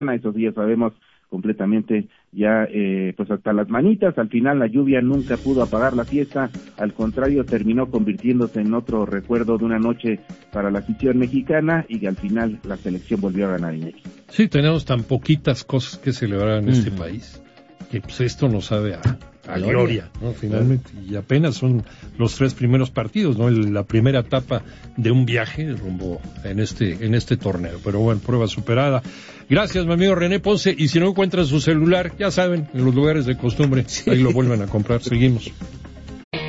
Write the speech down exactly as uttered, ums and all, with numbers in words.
esos días sabemos completamente ya eh, pues hasta las manitas. Al final la lluvia nunca pudo apagar la fiesta, al contrario terminó convirtiéndose en otro recuerdo de una noche para la afición mexicana, y al final la selección volvió a ganar, Iñaki. Sí, tenemos tan poquitas cosas que celebrar en uh-huh. este país, que pues esto nos sabe a, a gloria, gloria, ¿no? Finalmente, y apenas son los tres primeros partidos, ¿no? El, la primera etapa de un viaje rumbo en este en este torneo. Pero bueno, prueba superada. Gracias, mi amigo René Ponce. Y si no encuentran su celular, ya saben, en los lugares de costumbre, sí. Ahí lo vuelven a comprar. Seguimos.